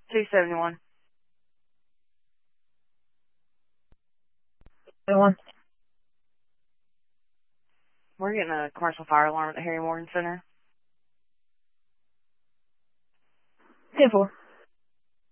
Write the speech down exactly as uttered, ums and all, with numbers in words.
two seventy-one. One. We're getting a commercial fire alarm at the Harry Morgan Center. ten four.